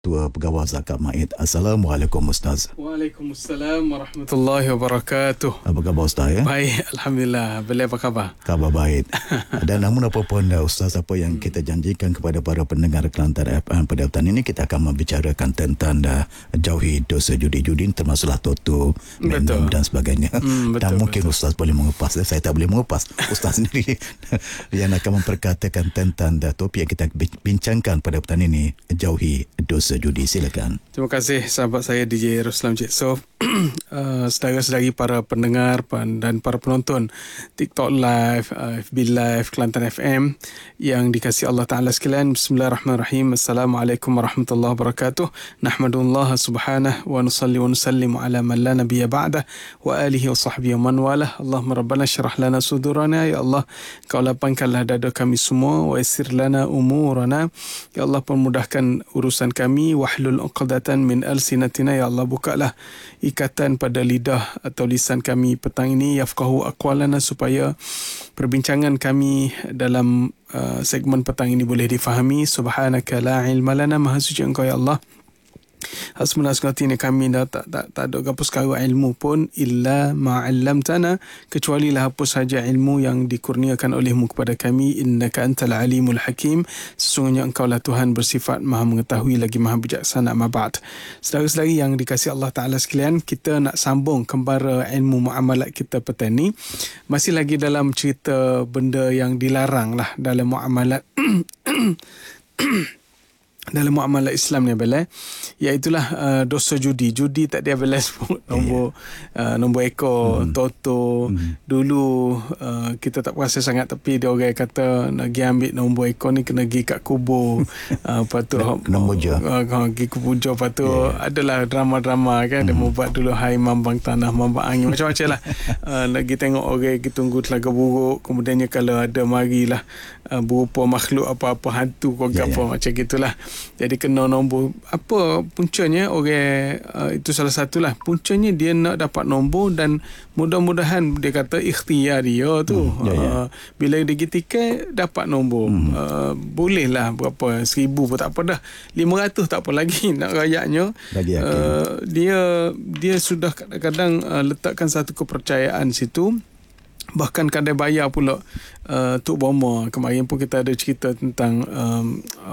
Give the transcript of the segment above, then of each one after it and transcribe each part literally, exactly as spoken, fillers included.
Ketua Pegawai Zakat Maid. Assalamualaikum Ustaz. Waalaikumsalam warahmatullahi wabarakatuh. Apa khabar Ustaz ya? Baik, Alhamdulillah. Beliau apa khabar? Khabar baik. Dan namun apapun Ustaz, apa yang hmm. kita janjikan kepada para pendengar Kelantan F M pada petang ini, kita akan membicarakan tentang dah jauhi dosa judi-judi, termasuklah toto, minum dan sebagainya. Hmm, betul, dan mungkin betul. Ustaz boleh mengupas. Saya tak boleh mengupas. Ustaz sendiri yang akan memperkatakan tentang dah topik yang kita bincangkan pada petang ini, jauhi dosa judi. Silakan. Terima kasih sahabat saya D J Ruslan Cik. So, uh, saudara-saudari para pendengar dan para penonton TikTok Live, uh, F B Live, Kelantan F M yang dikasihi Allah Ta'ala sekalian. Bismillahirrahmanirrahim. Assalamualaikum warahmatullahi wabarakatuh. Nahmadullah subhanahu wa nusalli wa nusallimu ala man la nabiyya ba'dah wa alihi wa sahbihi wa man walah. Allahumma rabbana syarah lana sudurana. Ya Allah, Kau lapangkanlah dada kami semua. Wa yassir lana umurana. Ya Allah, permudahkan urusan kami. Wahlul uqdatan min alsinatina. Ya Allah, bukalah ikatan pada lidah atau lisan kami petang ini. Yafqahu aqwalana, supaya perbincangan kami dalam uh, segmen petang ini boleh difahami. Subhanaka la ilma lana, maha suci Engkau ya Allah. Hasbuna sekali kami dah tak tak tak ada apa sekali ilmu pun illa ma 'allamtana, kecuali lah apa saja ilmu yang dikurniakan olehmu kepada kami. Innaka antal alimul hakim, sesungguhnya Engkau lah Tuhan bersifat maha mengetahui lagi maha bijaksana. Ma ba'd. Saudara-saudari yang dikasihi Allah Taala sekalian, kita nak sambung kembara ilmu muamalat kita petang ni. Masih lagi dalam cerita benda yang dilarang lah dalam muamalat dalam muamalah Islam ni Abel, iaitulah uh, dosa judi. Judi tak dia Abel sebut nombor yeah. uh, nombor ekor, mm. toto. Mm. Dulu uh, kita tak perasan sangat, tapi dia orang kata nak pergi ambil nombor ekor ni kena pergi kat kubur. uh, lepas tu kena puja. Uh, pergi ke puja. Lepas tu yeah. adalah drama-drama kan. Mm. Dia membuat dulu hai mambang tanah, mambang angin, macam-macam lah. uh, nak pergi tengok orang pergi tunggu telaga buruk. Kemudiannya kalau ada marilah uh, berupa makhluk apa-apa, hantu ke yeah, apa yeah. macam gitulah. Jadi kena nombor. Apa puncanya orang uh, itu salah satulah puncanya dia nak dapat nombor, dan mudah-mudahan dia kata ikhtiar dia tu. Hmm, ya, ya. Uh, bila dia pergi tiket dapat nombor. Hmm. Uh, bolehlah berapa seribu pun tak apa dah. lima ratus tak apa lagi nak rayaknya. Uh, dia dia sudah kadang-kadang uh, letakkan satu kepercayaan situ. Bahkan kadang bayar pula uh, Tok Boma. Kemarin pun kita ada cerita tentang um,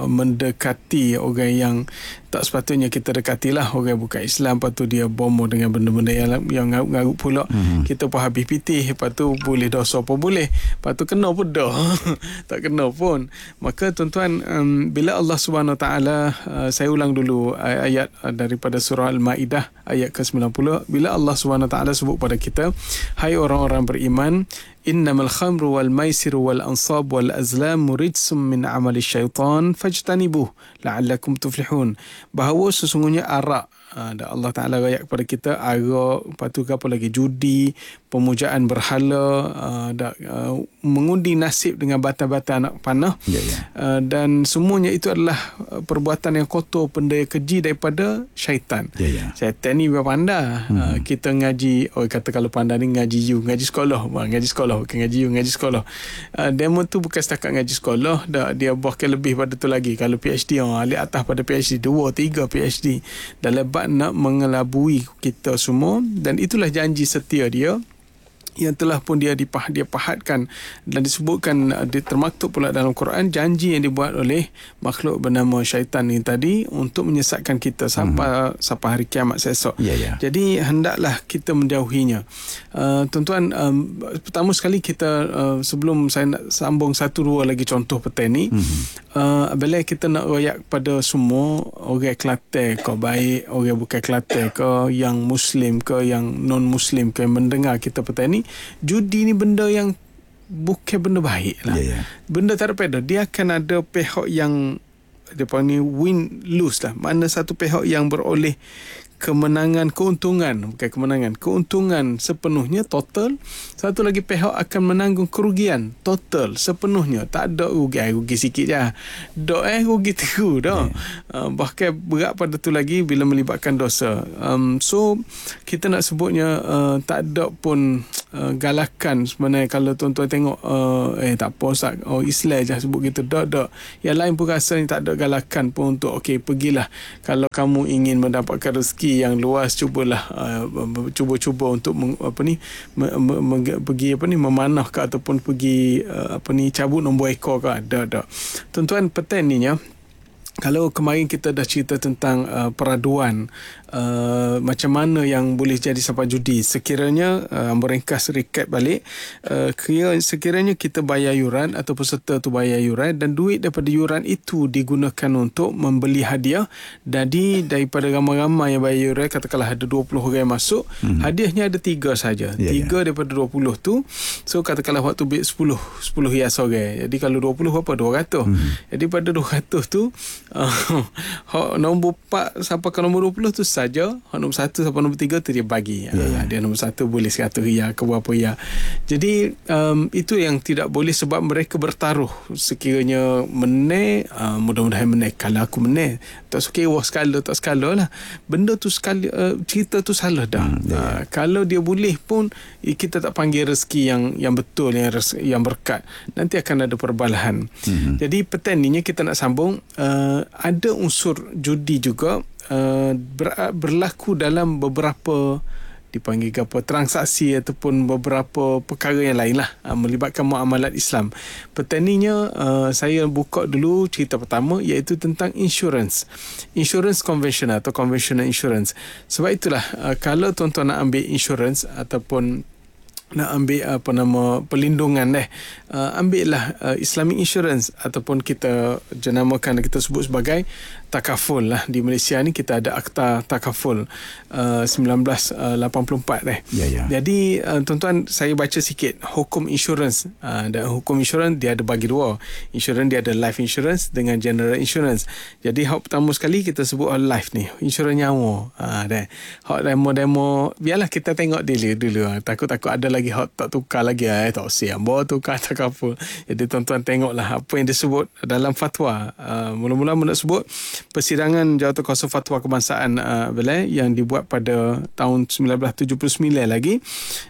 mendekati orang yang tak sepatutnya kita dekati lah. Orang bukan Islam, lepas tu dia bomo dengan benda-benda yang, yang ngarut-ngarut pula. Mm-hmm. Kita pun habis pitih, lepas tu boleh dosa pun boleh, lepas tu kena pun dah. Tak kena pun. Maka tuan-tuan, um, bila Allah Subhanahu Wa Taala, uh, saya ulang dulu ayat uh, daripada surah Al-Ma'idah ayat ke sembilan puluh. Bila Allah Subhanahu Wa Taala sebut pada kita, hai orang-orang beriman, innamal khamru wal maisiru wal ansab wal azlam rijsum min amali syaitan fajtanibuh la'allakum tuflihun. Bahawa sesungguhnya arak, ada Allah Ta'ala rakyat kepada kita, arak, lepas tu apa lagi, judi, pemujaan berhala, uh, da, uh, mengundi nasib dengan bata-bata anak panah, yeah, yeah. Uh, dan semuanya itu adalah uh, perbuatan yang kotor, benda yang keji daripada syaitan. Yeah, yeah. Syaitan ni berpandai. Hmm. Uh, kita ngaji, oh kata kalau pandai ni ngaji you, ngaji sekolah, bah, ngaji sekolah, bukan ngaji you, ngaji sekolah. Uh, demo tu bukan setakat ngaji sekolah, dah, dia bahkan lebih pada tu lagi. Kalau PhD, oh, alik atas pada PhD, dua, tiga PhD. Dan lebat nak mengelabui kita semua, dan itulah janji setia dia yang telah pun dia dipah, dia pahatkan dan disebutkan, dia termaktub pula dalam Quran, janji yang dibuat oleh makhluk bernama syaitan ini tadi untuk menyesatkan kita sampai hmm. sampai hari kiamat esok. Yeah, yeah. Jadi hendaklah kita menjauhinya. Uh, tuan-tuan, um, pertama sekali kita uh, sebelum saya nak sambung satu dua lagi contoh petang ni, hmm. uh, bila kita nak royak kepada semua orang Kelantan ke baik, orang bukan Kelantan ke, yang Muslim ke, yang non-Muslim ke, yang mendengar kita petang ni, judi ni benda yang bukan benda baik lah. Yeah, yeah. Benda tak ada peda. Dia akan ada pihak yang dia panggil win lose lah. Mana satu pihak yang beroleh kemenangan, keuntungan, bukan kemenangan, keuntungan sepenuhnya total. Satu lagi pihak akan menanggung kerugian total sepenuhnya. Tak ada rugi, rugi sikit je. Dok eh rugi teruk dah. Yeah. Uh, bahkan berat pada tu lagi bila melibatkan dosa. Um, so kita nak sebutnya uh, tak ada pun uh, galakan sebenarnya. Kalau tuan-tuan tengok uh, eh tak apa Ustaz, oh Islam je sebut kita, tak tak. Yang lain pun rasa ni tak ada galakan pun untuk okey pergilah. Kalau kamu ingin mendapatkan rezeki yang luas, cubalah uh, cuba-cuba untuk meng, apa ni me, me, me, pergi apa ni memanah ke ataupun pergi uh, apa ni cabut nombor ekor ke, ada tak. Tuan-tuan, petaninya kalau kemarin kita dah cerita tentang uh, peraduan, uh, macam mana yang boleh jadi sampai judi. Sekiranya, uh, meringkas recap balik, uh, kira, sekiranya kita bayar yuran atau peserta tu bayar yuran dan duit daripada yuran itu digunakan untuk membeli hadiah. Jadi daripada ramai-ramai yang bayar yuran, katakanlah ada dua puluh orang yang masuk, hmm. hadiahnya ada tiga saja. Yeah, tiga yeah. daripada dua puluh tu. So katakanlah waktu bid sepuluh, sepuluh hias orang. Jadi kalau dua puluh berapa? dua ratus. Hmm. Jadi pada dua ratus tu, Uh, nombor empat sampai ke nombor dua puluh tu saja, nombor satu sampai nombor tiga tu dia bagi. Yeah. Uh, dia nombor satu boleh seratus riyal ke berapa riyal. Jadi um, itu yang tidak boleh, sebab mereka bertaruh. Sekiranya menang, uh, mudah-mudahan menang. Kalau aku menang, tak suka wah skala tak skala lah. Benda tu sekali, uh, cerita tu salah dah. Hmm, yeah. uh, kalau dia boleh pun kita tak panggil rezeki yang yang betul, yang rezeki, yang berkat. Nanti akan ada perbalahan. Hmm. Jadi petaninya kita nak sambung. Uh, ada unsur judi juga uh, ber, berlaku dalam beberapa dipanggil apa transaksi ataupun beberapa perkara yang lain lah, uh, melibatkan muamalat Islam. Petaninya uh, saya buka dulu cerita pertama, iaitu tentang insurans. Insurans konvensional atau conventional insurance. Sebab itulah uh, kalau tuan-tuan nak ambil insurans ataupun nak ambil apa nama perlindungan deh, uh, ambillah uh, Islamic insurance ataupun kita jenamakan, kita sebut sebagai takaful lah. Di Malaysia ni kita ada Akta Takaful uh, sembilan belas lapan puluh empat deh. Ya, ya. Jadi uh, tuan-tuan, saya baca sikit hukum insurans. Uh, dan hukum insurans dia ada bagi dua. Insurans dia ada life insurance dengan general insurance. Jadi hak pertama sekali kita sebut life ni, insurans nyawa. Ah uh, deh. Hak demo-demo biarlah kita tengok dulu dulu. Uh, takut-takut ada lagi hak tak tukar lagi, eh tak siap bawa tukar takaful. Jadi tuan-tuan tengoklah apa yang disebut dalam fatwa. Uh, mula-mula nak sebut persidangan Jawatankuasa Fatwa Kebangsaan uh, Belai yang dibuat pada tahun sembilan belas tujuh puluh sembilan lagi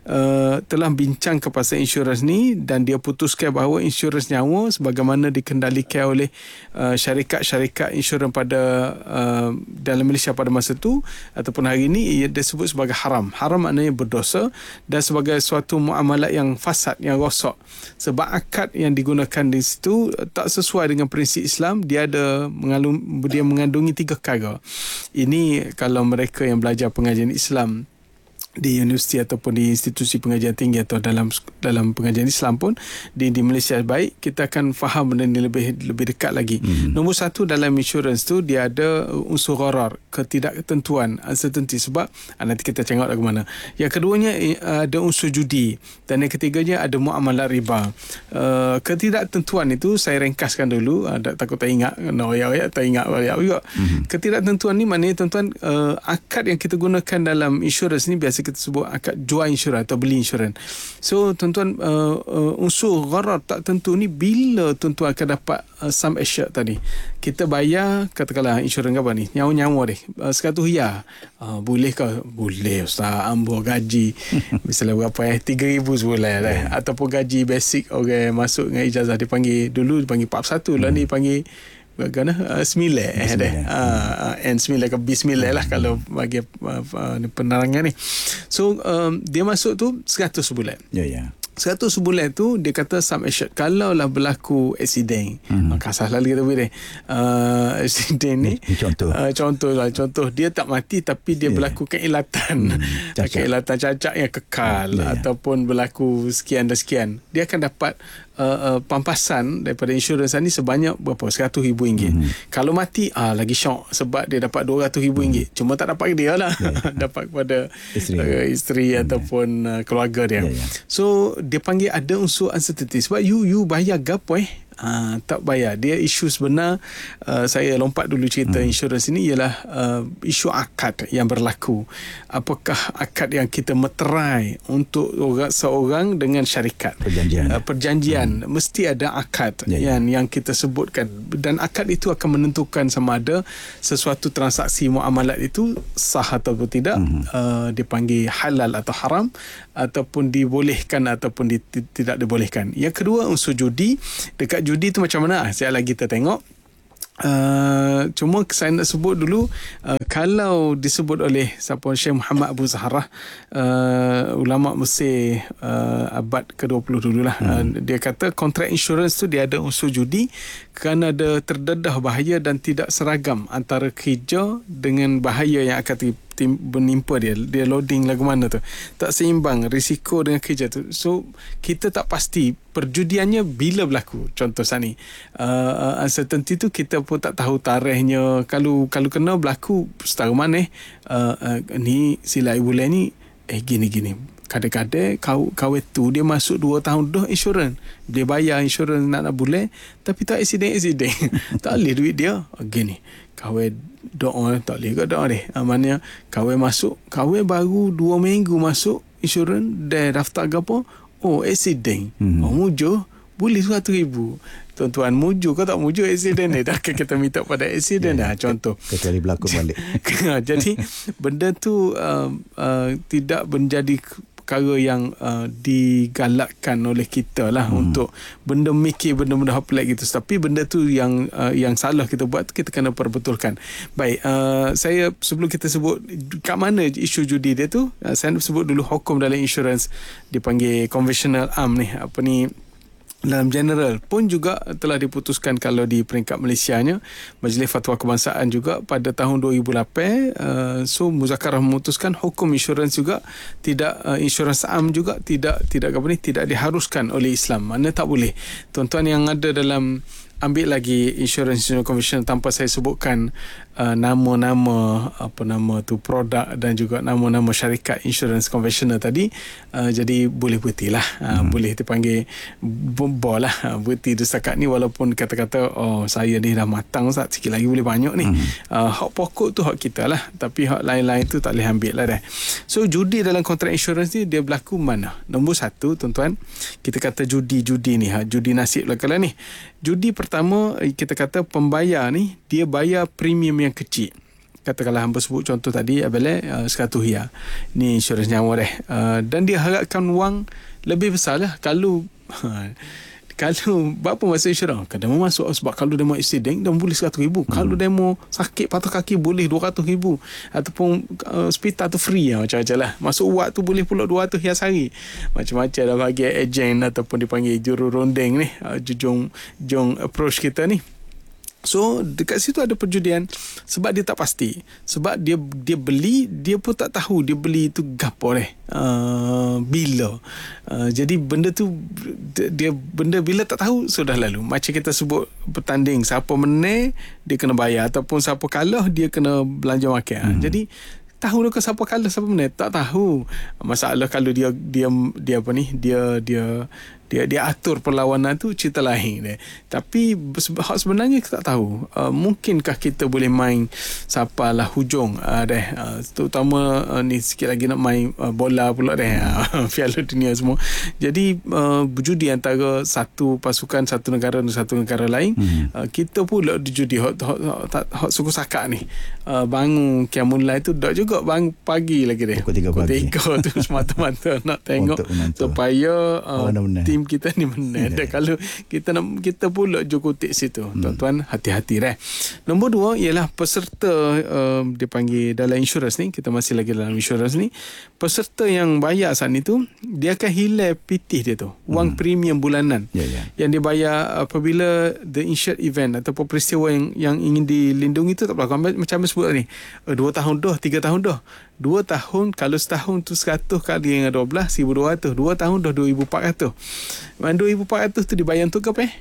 uh, telah bincang ke pasal insurans ni, dan dia putuskan bahawa insurans nyawa sebagaimana dikendalikan oleh uh, syarikat-syarikat insurans pada uh, dalam Malaysia pada masa tu ataupun hari ini, ia disebut sebagai haram. Haram maknanya berdosa dan sebagai suatu muamalat yang fasad, yang rosak, sebab akad yang digunakan di situ tak sesuai dengan prinsip Islam. Dia ada mengandung, dia mengandungi tiga perkara. Ini kalau mereka yang belajar pengajian Islam di universiti ataupun di institusi pengajian tinggi atau dalam dalam pengajian Islam pun di di Malaysia, baik kita akan faham benda ni lebih lebih dekat lagi. Hmm. Nombor satu dalam insurans tu dia ada unsur gharar, ketidaktentuan, uncertainty, sebab nanti kita tengok ke mana. Yang keduanya ada unsur judi, dan yang ketiganya ada muamalat riba. Uh, ketidaktentuan itu saya ringkaskan dulu, ada takut tak ingat, no ya ya tak ingat banyak juga. Hmm. Ketidaktentuan ni maknanya tuan-tuan, uh, akad yang kita gunakan dalam insurans ni biasa kita sebut akad jual insurans atau beli insurans. So tuan-tuan, uh, uh, unsur gharar tak tentu ni bila tuan-tuan akan dapat uh, sum assured tadi. Kita bayar katakanlah insurans apa ni, nyawa-nyawa deh, uh, seratus riyal. Uh, boleh ke? Boleh Ustaz, ambil gaji misalnya berapa eh tiga ribu sebulan eh. Ataupun gaji basic orang masuk dengan ijazah dipanggil, dulu dipanggil empat puluh satu lah, ni dipanggil Gana uh, sembilan eh deh. Ah N sembilan ke B sembilan lah kalau bagi uh, uh, penerangan ni. So um, dia masuk tu seratus sebulan. Ya yeah, ya. Yeah. seratus sebulan tu dia kata sum assured. Kalau lah berlaku accident, hmm. maka salah lagi kita boleh uh, accident ni, ni contoh uh, contoh lah contoh dia tak mati tapi dia yeah. berlaku keilatan, hmm. keilatan cacat yang kekal, yeah, ataupun berlaku sekian dan sekian, dia akan dapat Uh, uh, pampasan daripada insurans ni sebanyak berapa? seratus ribu ringgit. Mm-hmm. Kalau mati, ah lagi syok sebab dia dapat dua ratus ribu ringgit. Mm-hmm. Cuma tak dapat dia lah. Yeah. Dapat kepada isteri, uh, isteri yeah. ataupun uh, keluarga dia. Yeah, yeah. So, dia panggil ada unsur uncertainty. Sebab you you bayar gapo eh? Uh, tak bayar. Dia isu sebenar, uh, saya lompat dulu cerita hmm. insurans ini ialah uh, isu akad yang berlaku. Apakah akad yang kita meterai untuk orang, seorang dengan syarikat, perjanjian, uh, perjanjian hmm. mesti ada akad ya, yang, ya. yang kita sebutkan, dan akad itu akan menentukan sama ada sesuatu transaksi muamalat itu sah ataupun tidak, hmm. uh, dipanggil halal atau haram, ataupun dibolehkan ataupun di, tidak dibolehkan. Yang kedua, unsur judi. Dekat judi tu macam mana? Sekejap lagi kita tengok. Uh, cuma saya nak sebut dulu, uh, kalau disebut oleh siapa, Syekh Muhammad Abu Zahrah, uh, ulama Mesir uh, abad ke dua puluh dululah, hmm. uh, dia kata kontrak insurans tu dia ada unsur judi kerana ada terdedah bahaya dan tidak seragam antara kerja dengan bahaya yang akan menimpa dia. Dia loading lagu mana tu, tak seimbang risiko dengan kerja tu. So kita tak pasti perjudiannya bila berlaku. Contoh saat ni uh, uncertainty tu kita pun tak tahu tarikhnya. Kalau kalau kena berlaku setara mana uh, uh, ni silai bulan ni eh gini-gini. Kadang-kadang kau kawet tu dia masuk dua tahun dah insurans. Dia bayar insurans nak-nak bulan tapi tak accident-accident. Tak boleh duit dia. Gini. Kawet doa tak boleh ke doa deh. Maknanya kawet masuk, kawet baru dua minggu masuk insurans dah daftar ke apa. Oh, accident. Hmm. Oh, mujur boleh seratus ribu. Tuan-tuan, mujur ke tak mujur accident ni? Dah kita minta pada accident ya, dah. Contoh. Kecuali berlaku balik. Jadi benda tu uh, uh, tidak menjadi perkara yang uh, digalakkan oleh kita lah hmm. untuk benda mikir benda-benda hopelek gitu. Tapi benda tu yang uh, yang salah kita buat, kita kena perbetulkan. Baik, uh, saya sebelum kita sebut kat mana isu judi dia tu, uh, saya nak sebut dulu hukum dalam insurans dipanggil conventional arm ni. Apa ni, dalam general pun juga telah diputuskan kalau di peringkat Malaysianya, Majlis Fatwa Kebangsaan juga pada tahun dua ribu lapan, uh, so muzakarah memutuskan hukum insurans juga tidak, uh, insurans am juga tidak tidak apa ni tidak diharuskan oleh Islam. Mana tak boleh. Tuan-tuan yang ada dalam, ambil lagi insurans conventional tanpa saya sebutkan uh, nama-nama apa nama tu produk dan juga nama-nama syarikat insurans conventional tadi, uh, jadi boleh berhenti lah, uh, hmm. boleh dipanggil bomba lah, uh, berhenti setakat ni. Walaupun kata-kata oh saya ni dah matang Ustaz, sikit lagi boleh banyak ni, hmm. uh, hak pokok tu hak kita lah, tapi hak lain-lain tu tak boleh ambil lah dah. So judi dalam kontrak insurans ni dia berlaku mana? Nombor satu, tuan-tuan, kita kata judi-judi ni, ha, judi nasib lah kalau ni. Judi pertama, kita kata pembayar ni dia bayar premium yang kecil. Katakanlah hamba sebut contoh tadi adalah uh, seratus riyal. Ni insurans nyawa deh. Uh, dan dia harapkan wang lebih besar lah. Kalau kalau berapa masa insurans? Kadang mau masuk sebab kalau dia mau accident dia boleh seratus ribu. Hmm. Kalau dia mau sakit patah kaki boleh dua ratus ribu. Ataupun uh, hospital tu free lah, macam-macam lah. Masuk uat tu boleh pula dua ratus riyal sehari. Macam-macam dah bagi ejen ataupun dipanggil juru rondeng ni, uh, jujung jong approach kita ni. So dekat situ ada perjudian sebab dia tak pasti. Sebab dia dia beli, dia pun tak tahu dia beli tu gapo deh. Uh, bila. Uh, jadi benda tu dia benda bila tak tahu sudah lalu. Macam kita sebut bertanding, siapa menang dia kena bayar ataupun siapa kalah dia kena belanja makan. Hmm. Jadi tahu ke siapa kalah siapa menang? Tak tahu. Masalah kalau dia dia dia apa ni? Dia dia dia dia atur perlawanan tu cerita lain dia. Tapi hak sebenarnya kita tak tahu. Uh, mungkinkah kita boleh main siapalah hujung uh, deh uh, terutama uh, ni sikit lagi nak main uh, bola pula deh, uh, Piala Dunia semua. Jadi uh, berjudi antara satu pasukan satu negara dan satu negara lain. Hmm. Uh, kita pula dijudi hak hak, hak, hak suku sakak ni. Uh, bangun kiamulai tu dak juga bangun pagi lagi deh. Pukul tiga pagi. Pukul tiga tu semata-mata nak tengok supaya uh, oh, tim kita ni menang. Yeah. Kalau kita nak kita pula jokotik situ. Hmm. Tuan-tuan hati-hati dah. Nombor dua ialah peserta, uh, dia panggil dalam insurans ni, kita masih lagi dalam insurans ni, peserta yang bayar saat ni tu dia akan hilang pitih dia tu, wang hmm. premium bulanan yeah, yeah. yang dia bayar apabila the insured event ataupun peristiwa yang yang ingin dilindungi tu tak berlaku. Macam sebut tadi, uh, dua tahun dah, tiga tahun dah. Dua tahun, kalau setahun tu seratus kali dengan dua belas, seribu dua ratus. Dua tahun dah dua ribu empat ratus. Dan dua ribu empat ratus tu dibayar untuk apa eh?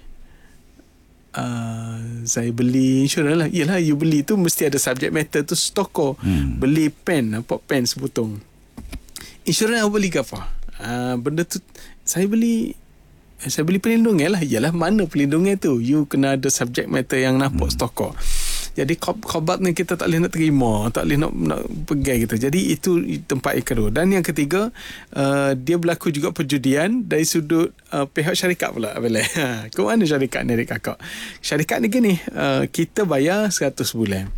Uh, saya beli insurans lah. Yelah, you beli tu mesti ada subject matter tu stoko. Hmm. Beli pen, apa pen sebutong. Insurans apa beli ke apa? Uh, benda tu saya beli saya beli perlindungan lah. Yalah, mana perlindungan tu? You kena ada subject matter yang nampak hmm. stokor. Jadi khobat ni kita tak boleh nak terima, tak boleh nak, nak pegang gitu. Jadi itu tempat yang kedua. Dan yang ketiga, uh, dia berlaku juga perjudian dari sudut uh, pihak syarikat pula. Ha, ke mana syarikat ni adik kakak? Syarikat ni gini, uh, kita bayar seratus bulan.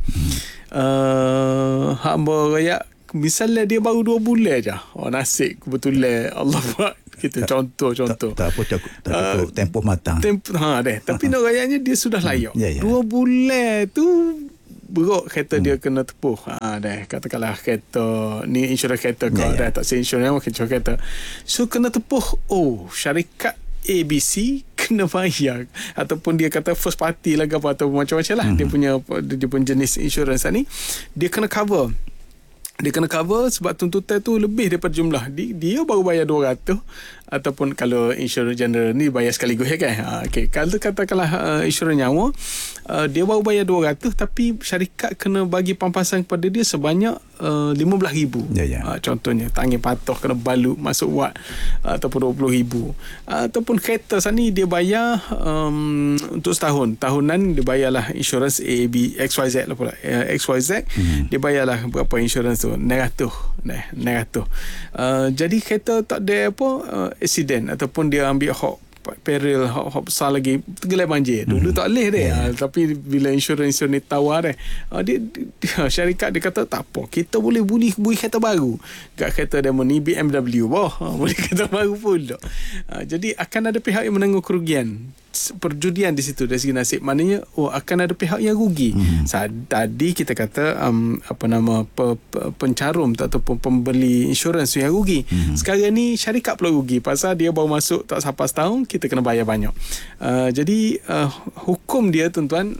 Uh, hamba rakyat, misalnya dia baru dua bulan je. Oh, nasib kebetulan Allah buat. Kita contoh contoh. Tak, tak apa tak, tak uh, tempoh matang. Temp, ha deh. Tapi nak rayanya dia sudah layak. Hmm, yeah, yeah. Dua bulan tu berok kereta hmm. dia kena tepuh. Ha deh. Katakanlah kereta ni insurans kereta kau yeah, dah yeah. tak say insurans mungkin kereta. So kena tepuh. Oh, syarikat A B C kena bayar, ataupun dia kata first party lah apa atau macam-macam lah. Hmm. Dia punya dia punya jenis insurans ni dia kena cover. Dia kena cover sebab tuntutan tu lebih daripada jumlah. Dia, dia baru bayar dua ratus, ataupun kalau insurans general ni bayar sekaligus ya kan. Ha, okay. Kalau katakanlah uh, insurans nyawa, uh, dia baru bayar dua ratus tapi syarikat kena bagi pampasan kepada dia sebanyak uh, lima belas ribu. Ya, ya. Uh, contohnya tangan patah kena balut masuk wad, uh, ataupun dua puluh ribu. Uh, ataupun kereta sana dia bayar um, untuk setahun. Tahunan dia bayarlah insurans A, B, X, Y, Z lah pula. Uh, X, Y, Z hmm. dia bayarlah berapa insurans tu. enam ratus. enam ratus. Uh, jadi kereta tak ada apa uh, accident ataupun dia ambil hok peril hok, hok besar lagi tergelai banjir. Dulu hmm. tak boleh deh. Yeah. Uh, tapi bila insurans ni tawar deh. Uh, dia, dia syarikat dia kata tak apa. Kita boleh beli beli kereta baru. Gak kereta demo ni B M W. Wah, uh, boleh kereta baru pula. Uh, jadi akan ada pihak yang menanggung kerugian. Perjudian di situ dari segi nasib, maknanya oh akan ada pihak yang rugi. Hmm. Saat tadi kita kata um, apa nama pe, pe, pencarum ataupun pembeli insurans yang rugi. Hmm. Sekarang ni syarikat pula rugi pasal dia baru masuk tak sampai setahun kita kena bayar banyak. Uh, jadi uh, hukum dia tuan-tuan,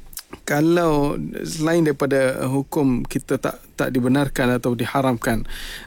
kalau selain daripada hukum kita tak tak dibenarkan atau diharamkan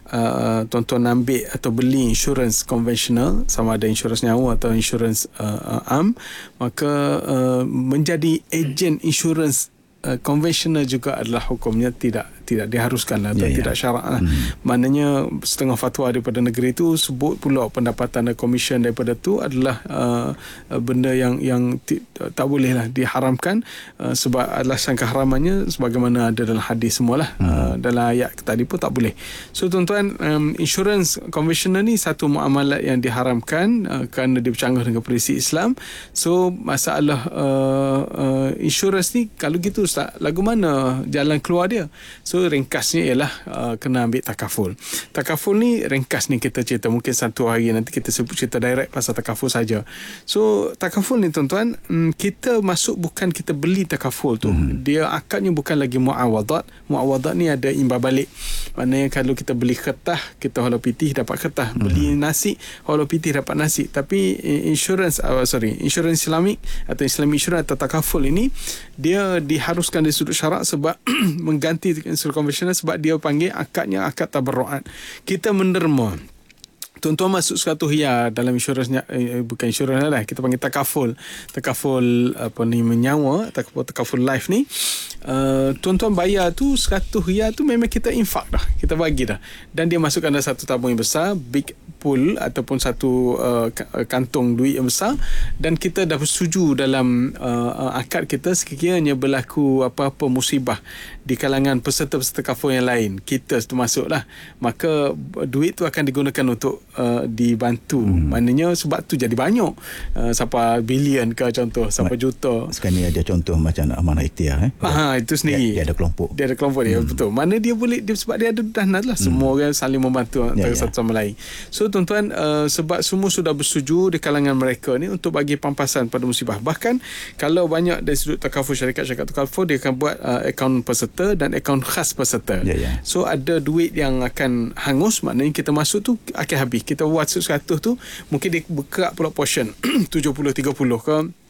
uh, tuan-tuan ambil atau beli insurans konvensional, sama ada insurans nyawa atau insurans uh, uh, am, maka uh, menjadi ejen insurans uh, konvensional juga adalah hukumnya tidak tidak diharuskan atau yeah, tidak yeah. syarak lah. Hmm. Maknanya setengah fatwa daripada negeri itu sebut pula pendapatan dan komisen daripada tu adalah uh, benda yang yang t- tak boleh lah diharamkan, uh, sebab alasan keharamannya sebagaimana ada dalam hadis semualah. Hmm. Uh, dalam ayat tadi pun tak boleh. So tuan-tuan, um, insurans konvensional ni satu muamalat yang diharamkan uh, kerana dia bercanggah dengan prinsip Islam. So masalah uh, uh, insurans ni kalau gitu Ustaz, lagu mana jalan keluar dia? So ringkasnya ialah uh, kena ambil takaful. Takaful ni ringkas ni kita cerita, mungkin satu hari nanti kita sebut cerita direct pasal takaful saja. So takaful ni tuan-tuan, um, kita masuk bukan kita beli takaful tu. Hmm. Dia akadnya bukan lagi muawadat. Muawadat ni ada imbal balik. Maknanya kalau kita beli kertas, kita halau pitih dapat kertas. Hmm. Beli nasi, halau pitih dapat nasi. Tapi insurans uh, sorry, insurans Islamik atau Islamic insurance atau takaful ini dia diharuskan dari sudut syarak sebab mengganti insurans konvensional sebab dia panggil akadnya akad tabarruat. Kita menderma. Tuan-tuan masuk seratus riyal dalam insuransnya, eh, bukan insurans lah, kita panggil takaful. Takaful apa ni, menyawa, takaful, takaful life ni. Uh, tuan-tuan bayar tu seratus riyal tu memang kita infak dah. Kita bagi dah. Dan dia masukkan dalam satu tabung yang besar, big pool ataupun satu uh, kantung duit yang besar, dan kita dah bersetuju dalam uh, akad kita sekiranya berlaku apa-apa musibah di kalangan peserta-peserta kaful yang lain, kita termasuklah, maka duit tu akan digunakan untuk uh, dibantu. Hmm. Maknanya sebab tu jadi banyak. Uh, sampai bilion ke contoh, sampai Ma- juta. Sekarang ni ada contoh macam amanah ikhtiar. Eh? Ha, itu sendiri. Dia, dia ada kelompok. Dia ada kelompok dia, hmm. betul. Mana dia boleh, dia, sebab dia ada dana lah. Semua hmm. orang saling membantu antara ya, satu sama lain. So tuan-tuan, uh, sebab semua sudah bersetuju di kalangan mereka ni untuk bagi pampasan pada musibah. Bahkan kalau banyak dari sudut takaful, syarikat-syarikat takaful, dia akan buat uh, akaun peserta dan akaun khas peserta. Ya, ya. So ada duit yang akan hangus, maknanya kita masuk tu akan habis. Kita buat seratus tu, mungkin dia bergerak pula portion tujuh puluh tiga puluh ke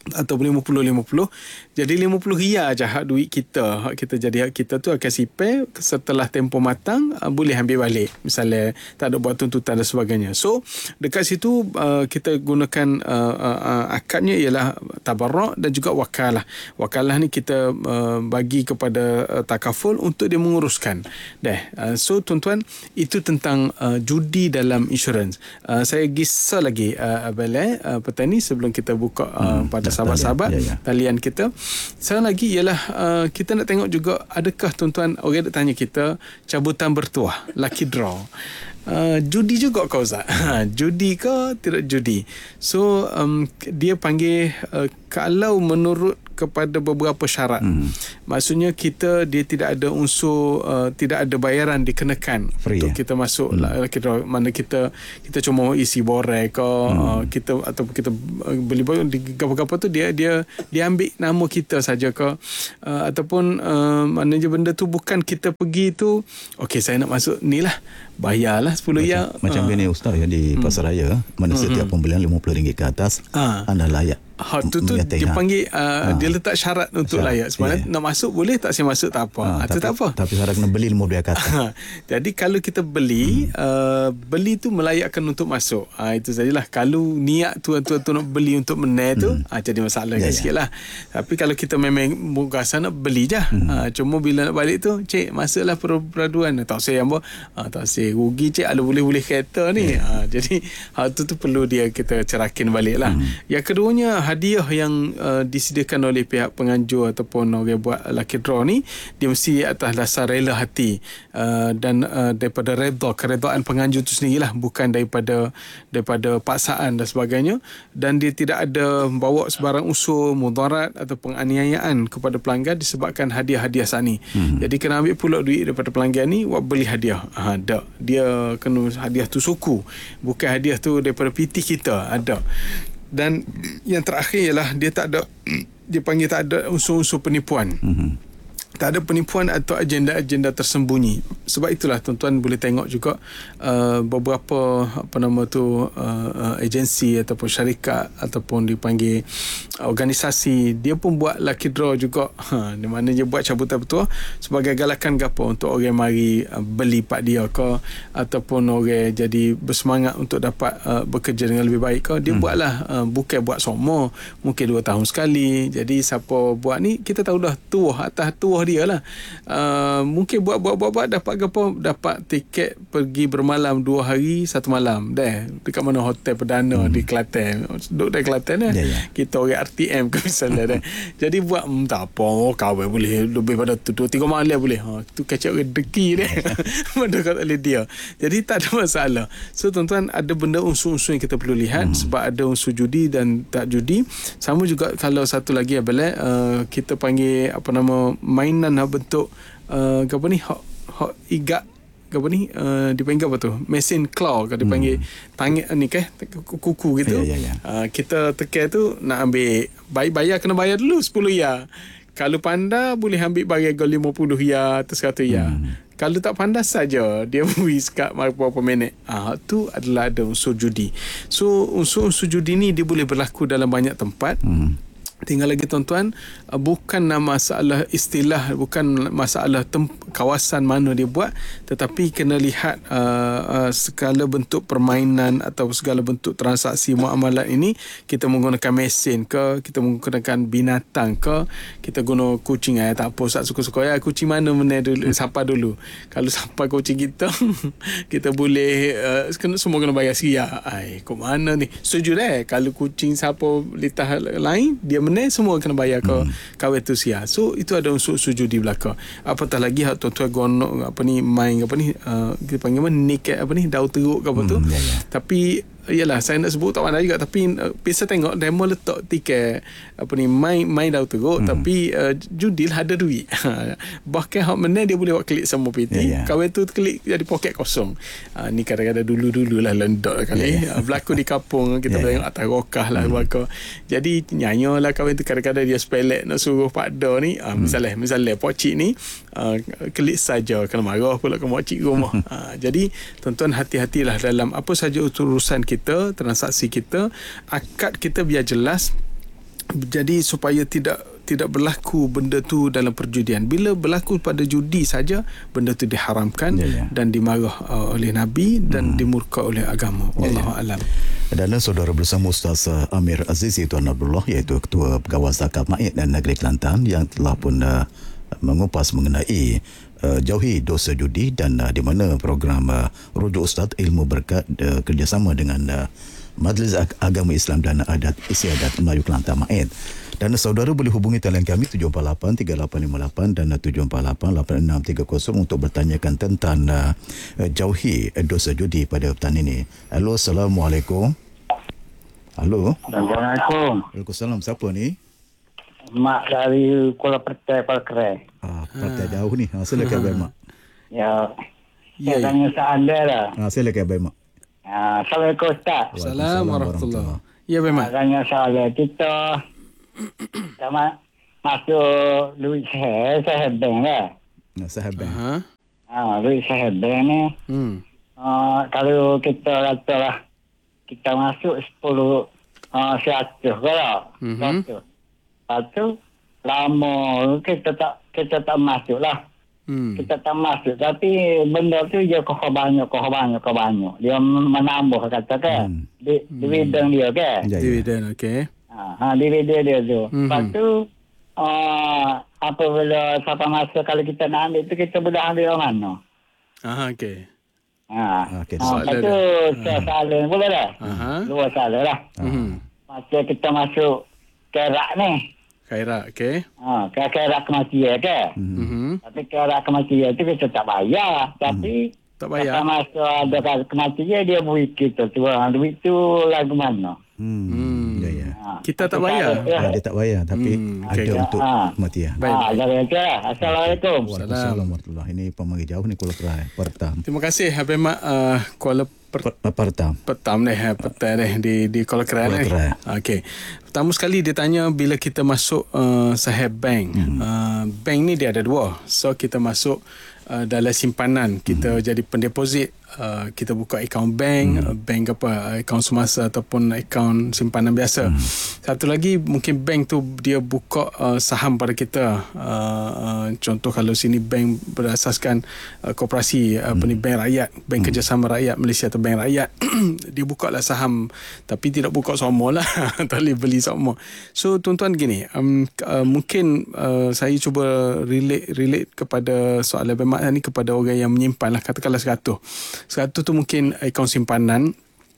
ataupun lima puluh lima puluh. Jadi lima puluh riyal je hak duit kita, hak kita jadi hak kita tu akan sipir setelah tempoh matang, uh, boleh ambil balik, misalnya tak ada buat tuntutan dan sebagainya. So dekat situ uh, kita gunakan uh, uh, uh, akadnya ialah tabarruk dan juga wakalah. Wakalah ni kita uh, bagi kepada uh, takaful untuk dia menguruskan. Dah. Uh, so tuan-tuan, itu tentang uh, judi dalam insurans. Uh, saya gisah lagi uh, Abel uh, petani sebelum kita buka uh, hmm, pada sahabat-sahabat ya, ya. talian kita. Sekarang lagi ialah uh, kita nak tengok juga, adakah tuan-tuan orang nak tanya kita cabutan bertuah, lucky draw. Uh, judi juga kau Ustaz? Judi ke tidak judi? So um, dia panggil uh, kalau menurut kepada beberapa syarat. Hmm. Maksudnya kita dia tidak ada unsur uh, tidak ada bayaran dikenakan free, untuk ya? kita masuk hmm. lah, kita mana kita kita cuma isi borek ke hmm. uh, kita ataupun kita uh, beli di apa-apa tu dia dia dia ambil nama kita saja ke uh, ataupun uh, mana je benda tu bukan kita pergi tu okey saya nak masuk ni lah bayarlah sepuluh riyal macam uh. gini ustaz ya, di pasar hmm. raya mana hmm. setiap pembelian lima puluh ringgit ke atas uh. anda layak. Ha, tu tu dia panggil uh, ha. dia letak syarat untuk syarat, layak. Sebenarnya yeah. nak masuk boleh, tak saya masuk tak apa. Ha, tapi, tak apa. Tapi syarat kena beli lima puluh kat atas. Jadi kalau kita beli, hmm. uh, beli tu melayakkan untuk masuk. Ha, itu sajalah. Kalau niat tuan-tuan tu nak beli untuk menai tu, hmm. ha, jadi masalah yeah, sikitlah. Yeah. Tapi kalau kita memang berasa nak beli je. Hmm. Ha, cuma bila nak balik tu, cik masuklah peraduan. Tak saya apa. Ha, tak saya rugi cik, ada boleh-boleh kereta ni. Yeah. Ha, jadi ha, tu tu perlu dia kita cerakin balik lah. Hmm. Yang keduanya, hadiah yang uh, disediakan oleh pihak penganjur ataupun orang buat lucky draw ni, dia mesti atas dasar rela hati uh, dan uh, daripada redha, keredaan penganjur tu sendirilah, bukan daripada daripada paksaan dan sebagainya, dan dia tidak ada bawa sebarang unsur mudarat atau penganiayaan kepada pelanggan disebabkan hadiah-hadiah saat ni. Hmm. Jadi kena ambil pula duit daripada pelanggan ni buat beli hadiah. Ha, tak. Dia kena hadiah tu suku, bukan hadiah tu daripada P T kita. Ada. Dan yang terakhir ialah dia tak ada, dia panggil tak ada unsur-unsur penipuan. Mm-hmm. Tak ada penipuan atau agenda-agenda tersembunyi. Sebab itulah tuan-tuan boleh tengok juga uh, beberapa apa nama tu uh, uh, agensi ataupun syarikat ataupun dipanggil organisasi, dia pun buat lucky draw juga. Ha, di mana dia buat cabutan bertuah sebagai galakan gapo untuk orang mari uh, beli pak dia ke ataupun orang jadi bersemangat untuk dapat uh, bekerja dengan lebih baik ke. Dia hmm. buatlah uh, bukan buat semua, mungkin dua tahun sekali. Jadi siapa buat ni kita tahu dah tuah atas tuah dia lah. Uh, mungkin buat-buat-buat dapat apa? Dapat tiket pergi bermalam dua hari satu malam. Dah dekat mana hotel perdana hmm. di Kelantan. Duduk di Kelantan dah. Yeah, yeah. Kita orang R T M ke misalnya dah. Jadi buat hmm, tak apa, oh, kawan boleh lebih pada tu dua tiga malam boleh. Ha, tu kacau orang deki dia. Mana kata oleh dia. Jadi tak ada masalah. So tuan-tuan, ada benda unsur-unsur yang kita perlu lihat hmm. sebab ada unsur judi dan tak judi. Sama juga kalau satu lagi adalah uh, kita panggil apa nama main mainan bentuk uh, apa ni hot, hot igak apa ni uh, dipanggil apa tu mesin claw kalau dipanggil hmm. tangan ni ke kuku gitu yeah, yeah, yeah. Uh, kita tekan tu nak ambil bayar, bayar kena bayar dulu sepuluh riyal. Kalau pandai boleh ambil barang lima puluh riyal atau seratus riyal. Hmm. Kalau tak pandai saja dia beri sekat berapa minit. Ah, tu adalah ada unsur judi. So unsur-unsur judi ni dia boleh berlaku dalam banyak tempat. Hmm. Tinggal lagi tuan-tuan, bukan masalah istilah, bukan masalah tem- kawasan mana dia buat, tetapi kena lihat uh, uh, segala bentuk permainan atau segala bentuk transaksi muamalat ini. Kita menggunakan mesin ke, kita menggunakan binatang ke, kita guna kucing, eh, tak apa Ustaz suka-suka ya, kucing mana mana dulu, sapa dulu. Kalau sapa kucing kita kita boleh uh, kena, semua kena bayar seria. Ai, kok mana ni? Setuju dah. Kalau kucing sapa litah lain dia menai semua kena bayar ke hmm. kawin tu sia. So itu ada unsur-unsur judi belaka. Apatah lagi hak tuan-tuan gonok apa ni main apa ni uh, kita panggil apa niket apa ni daun teruk ke apa hmm, tu. Ya, ya. Tapi yalah saya nak sebut tak pandai juga, tapi uh, bisa tengok demo letak tiket apa ni main main daun teruk hmm. tapi uh, judi lah ada duit. Bahkan hak menai dia boleh buat klik sama P T. Ya, ya. Kawin tu klik jadi poket kosong. Uh, ni kadang-kadang dulu-dulu lah lendak kali. Ya, ya. Uh, berlaku di kampung kita ya, tengok ya. Atas rokah lah hmm. belaka. Jadi nyanyalah kawin tu kadang-kadang dia sepelek nak suruh pakda ni uh, hmm. misalnya misalnya pokcik ni uh, klik saja kena marah pula ke makcik rumah. uh, jadi tuan-tuan hati-hatilah dalam apa saja urusan kita, transaksi kita, akad kita biar jelas. jadi supaya tidak tidak berlaku benda tu dalam perjudian. Bila berlaku pada judi saja, benda tu diharamkan ya, ya. dan dimarah uh, oleh Nabi dan hmm. dimurka oleh agama. Wallahu ya, ya. alam. Dan saudara bersama Ustaz Amir Azizi Tuan Abdullah, iaitu Ketua Pegawai Zakat Ma'id dan Negeri Kelantan, yang telah pun uh, mengupas mengenai uh, jauhi dosa judi dan uh, di mana program uh, Rujuk Ustaz Ilmu Berkat uh, kerjasama dengan uh, Majlis Agama Islam dan Adat Istiadat Melayu Kelantan Ma'id. Dan saudara boleh hubungi talian kami tujuh empat lapan tiga lapan lima lapan dan tujuh empat lapan lapan enam tiga kosong untuk bertanyakan tentang uh, jauhi dosa judi pada petang ini. Halo, Assalamualaikum. Halo. Assalamualaikum. Waalaikumsalam. Siapa ni? Mak dari Kuala Pertai, Kuala Kerai. Ah, Pertai jauh ni. Ha, silakan Abang Mak. Ya. Ya, Saya tanya soalan dia lah. Ha, silakan Abang Mak. Ah, Assalamualaikum Ustaz. Assalamualaikum warahmatullahi. Ya, Abang Mak. Saya tanya soalan kita. Sama masuk duit saya, saya bank lah. Nak sahabat. Ha. Ah, duit saya bank ni. Hmm. Ah, kalau kita kata lah, kita masuk sepuluh ah, seratus ke lah. Mhm. Seratus. Lepas tu, lama kita tak kita tak masuk lah. Hmm. Kita tak masuk. Tapi benda tu dia kau banyak, kau banyak, kau banyak. Dia menambah kata kan. Hmm. Di, dividen dia kan. Ya, ya. Dividen, okey. Ha, ha, dividen dia tu. Mhm. Lepas tu, uh, apabila siapa masa kalau kita nak ambil tu, kita boleh ambil orang mana? Aha, okey. Ha. Okey. Ha, Soalan lepas tu, saya salah. Boleh tak? Aha. Luar salah lah. Mhm. Masa kita masuk kerak ni. Khairat, okey. Ha, kerak kematian kan? Mhm. Tapi kerak kematian tu kita tak bayar. Tapi, Tak bayar. Masa masa ada kematian dia beri kita tu. Ha, duit tu lagu mana? Hmm. Hmm. Ya, ya. Ha. Kita tak bayar. Ha, dia tak bayar tapi Hmm, ada okey. untuk Ah. kematian. Baik. Ha, jadi okay lah. Assalamualaikum. Waalaikumsalam warahmatullahi. Ini pemari jauh ni Kuala Kerai. Pertam. Terima kasih Abang Mak uh, Kuala Per- Per- Pertam. Petam ni, ha, petang ni di di Kuala Kerai Kuala ni. Kerai. Okey. Pertama sekali dia tanya bila kita masuk uh, sahib bank. Hmm. Uh, bank ni dia ada dua. So kita masuk uh, dalam simpanan, kita hmm. jadi pendeposit. Uh, kita buka akaun bank, hmm. uh, bank apa, akaun semasa ataupun akaun simpanan biasa. Hmm. Satu lagi mungkin bank tu dia buka uh, saham pada kita. Uh, uh, contoh kalau sini bank berasaskan uh, koperasi, uh, apa ni, bank rakyat, bank hmm. kerjasama rakyat Malaysia atau bank rakyat. Dia buka lah saham, tapi tidak buka semua lah. Tak boleh beli semua. So tuan-tuan gini, um, uh, mungkin uh, saya cuba relate relate kepada soalan Abang Mak ni kepada orang yang menyimpan lah, katakanlah seratus. Seratus tu mungkin akaun simpanan.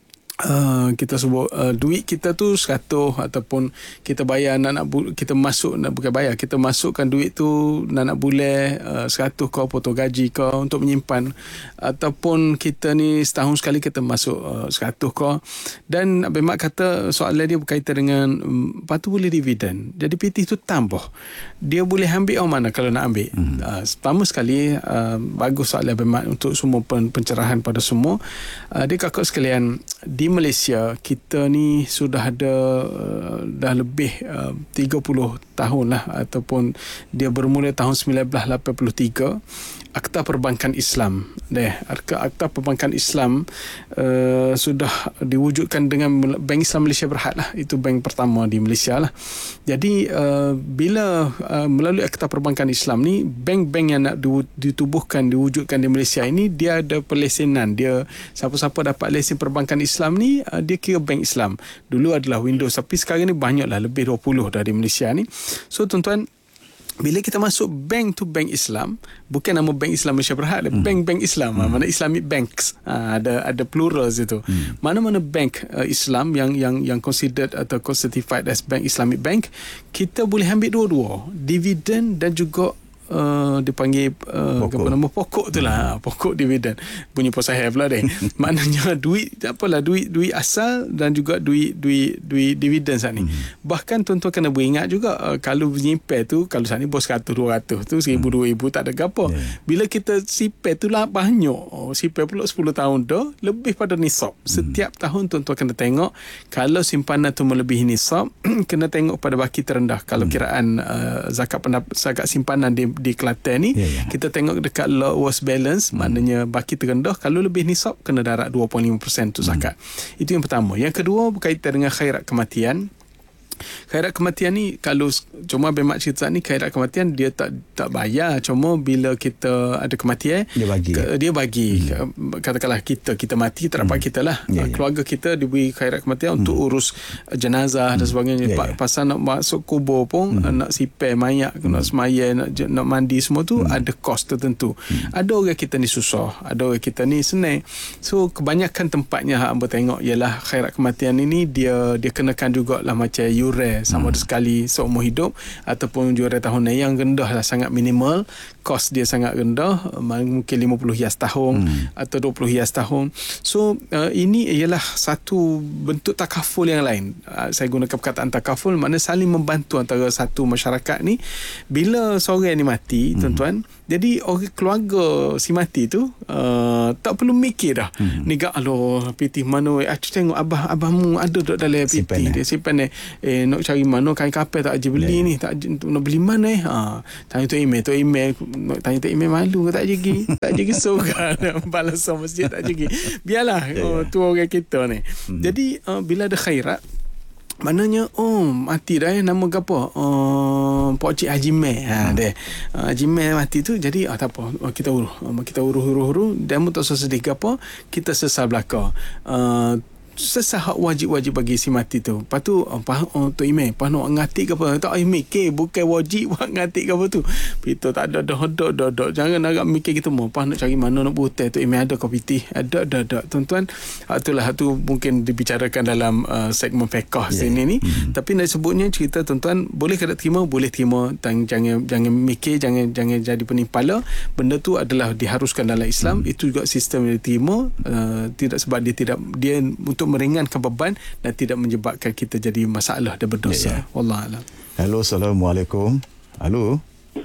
Uh, kita sebut uh, duit kita tu seratus ataupun kita bayar nak nak bu- kita masuk nak bukan bayar, kita masukkan duit tu nak nak bulan uh, seratus kau potong gaji kau untuk menyimpan, ataupun kita ni setahun sekali kita masuk uh, seratus kau. Dan Abang Mak kata soalan dia berkaitan dengan um, lepas tu boleh dividen. Jadi P T tu tambah, dia boleh ambil orang mana kalau nak ambil. hmm. uh, pertama sekali uh, bagus soalan Abang Mak untuk semua pen- pencerahan pada semua. uh, dia kakak sekalian, di Malaysia kita ni sudah ada uh, dah lebih uh, tiga puluh tahun lah, ataupun dia bermula tahun sembilan belas lapan puluh tiga. Akta Perbankan Islam. Deh, Akta Perbankan Islam uh, sudah diwujudkan dengan Bank Islam Malaysia Berhad lah. Itu bank pertama di Malaysia lah. Jadi uh, bila uh, melalui Akta Perbankan Islam ni, bank-bank yang nak ditubuhkan, diwujudkan di Malaysia ini, dia ada perlesenan. Dia siapa-siapa dapat lesen perbankan Islam ni, uh, dia kira bank Islam. Dulu adalah Windows, tapi sekarang ni banyaklah, lebih dua puluh dah di Malaysia ni. So tuan-tuan, bila kita masuk bank tu bank Islam, bukan nama Bank Islam Malaysia Berhad, hmm. bank-bank Islam, hmm. mana Islamic banks, ha, ada ada plural situ. Hmm. Mana-mana bank uh, Islam yang yang yang considered atau certified as bank Islamic bank, kita boleh ambil dua-dua, dividen dan juga Uh, dipanggil uh, apa nama pokok tu lah, hmm. pokok dividen, bunyi posahih pula deh. Maknanya duit apalah, duit duit asal dan juga duit duit duit dividen saat ni. hmm. Bahkan tuan-tuan kena beringat juga, uh, kalau menyimpan tu, kalau saat ni bos seratus dua ratus tu seribu dua ribu tak ada gapo. yeah. Bila kita simpan tu lah banyak, oh, simpan pula sepuluh tahun dah lebih pada nisab. hmm. Setiap tahun tuan-tuan kena tengok, kalau simpanan tu melebihi nisab, kena tengok pada baki terendah. Kalau hmm. kiraan uh, zakat pendap- zakat simpanan di di Kelantan ni, yeah, yeah. kita tengok dekat lowest balance, hmm. maknanya baki terendah, kalau lebih nisab kena darat dua perpuluhan lima peratus tu zakat. hmm. Itu yang pertama. Yang kedua berkaitan dengan khairat kematian. Khairat kematian ni, kalau cuma Bemak cerita ni, khairat kematian dia tak tak bayar, cuma bila kita ada kematian Dia bagi. ke, dia bagi hmm. katakanlah kita kita mati, kita dapat hmm. kita lah Ya, ya. keluarga kita diberi khairat kematian hmm. untuk urus jenazah hmm. dan sebagainya. Ya, Pa- ya. Pasal nak masuk kubur pun, hmm. nak sipir mayat, hmm. nak semayai, nak, nak mandi, semua tu hmm. ada kos tertentu. hmm. Ada orang kita ni susah, ada orang kita ni senang. So kebanyakan tempatnya hak hamba tengok ialah khairat kematian ini dia dia kenakan jugalah macam yuran sama ada sekali seumur hidup ataupun yuran tahunan yang rendah lah, sangat minimal, kos dia sangat rendah, mungkin lima puluh hias tahun hmm. atau dua puluh hias tahun. So uh, ini ialah satu bentuk takaful yang lain. Uh, saya gunakan perkataan takaful, maknanya saling membantu antara satu masyarakat ni. Bila seorang ni mati, hmm. tuan-tuan, jadi orang keluarga si mati tu uh, tak perlu mikir dah. Hmm. Ni gak aloh piti mana, ah tengok abah abahmu ada dok dalam piti dia simpan eh, eh nak cari mana kain kapal tak je beli yeah. ni, tak je nak beli mana eh. Ha, tanya tu email, tu email, nak tanya tu email malu tak je pergi. Tak je kesukaan balas sama masjid tak je pergi. Biarlah yeah, oh, yeah. tu orang kita ni. Hmm. Jadi uh, bila ada khairat, maknanya oh mati dah eh, nama ke apa, uh, Pak Cik Haji Meh ha, deh. Uh, Haji Meh mati tu, jadi ah, tak apa, uh, kita urus uh, kita urus-urus dan mu tak sedih ke apa, kita sesal belaka. Uh, sesah wajib-wajib bagi si mati tu. Lepas tu apa oh, tu email pas nak ngati ke apa, tak mikir bukan wajib buat ngati ke apa tu. Kita tak ada dah dah dah dah jangan agak mikir kita mau pas nak cari mana nak butai tu email ada kopi ada ada ada tuan-tuan. Itulah tu mungkin dibicarakan dalam uh, segmen fiqh yeah. sini ni. Mm-hmm. Tapi nak sebutnya cerita tuan-tuan, boleh ke tak terima, boleh terima, jangan jangan mikir, jangan jangan jadi penimpala. Benda tu adalah diharuskan dalam Islam. Mm. Itu juga sistem yang diterima, uh, tidak sebab dia tidak dia untuk meringankan beban dan tidak menyebabkan kita jadi masalah dan berdosa. Ya, ya. Wallahualam. Halo, Assalamualaikum. Halo.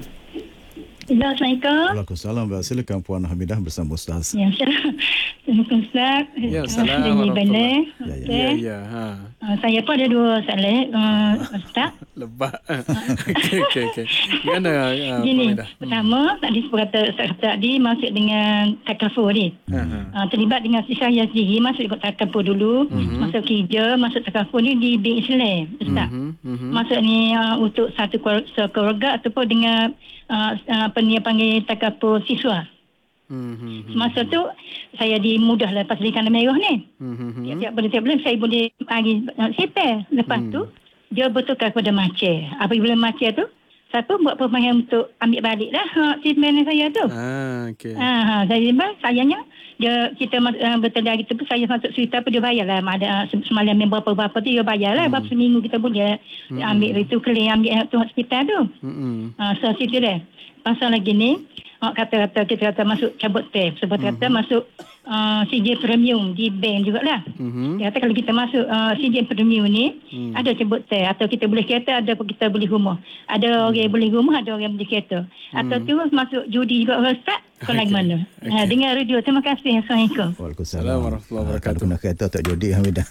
Ya, Assalamualaikum. Waalaikumsalam. Silakan Puan Hamidah bersama Ustaz. Ya, Assalamualaikum Ustaz. Ya, Assalamualaikum. Ya, ya. Ya, ha. Uh, saya pun ada dua soalan, uh, Ustaz. Lebah. Okey, okey, okey. Gimana uh, Gini, Hamidah? pertama, tadi kata Ustaz tadi masuk dengan takaful ni. Uh-huh. Uh, terlibat dengan si saya sendiri, masuk ikut takaful dulu, uh-huh. masuk kerja, masuk takaful ni di Bank Islam, Ustaz. Uh-huh. Uh-huh. Masuk ni uh, untuk satu keluarga ataupun dengan uh, uh, apa ni panggil takaful siswa. Mm-hmm. Masa tu saya dimudah lepas beli kandang merah ni. Mm-hmm. Tiap-tiap bulan tiap bulan saya boleh bagi uh, sipir. Lepas mm. tu dia bertukar kepada macir. Apabila macir tu siapa buat permohonan untuk ambil balik lah hak sipir saya tu. Ah, okey. Ah, saya bilang sayangnya dia kita uh, betul hari tu saya masuk cerita apa dia bayar lah ada uh, semalam yang berapa-berapa tu dia bayar lah. Mm. Berapa seminggu kita boleh mm. ambil itu klaim ambil tu hospital tu. Mm. Ah, so situ dia. Pasal lagi ni kata-kata kita kata masuk cabut tef sebab mm-hmm. kata masuk uh, C J Premium di bank jugalah. Mm-hmm. Dia kata kalau kita masuk uh, C J Premium ni mm. ada cabut tef atau kita boleh kereta, ada kita beli rumah. Ada mm. orang yang beli rumah, ada orang yang beli kereta. Mm. Atau tu masuk judi juga Ustaz. Kau lagi mana? Okay. Ha, dengar radio. Terima kasih. Assalamualaikum. Waalaikumsalam warahmatullahi wabarakatuh. Kalau kena kereta tak judi Hamidah.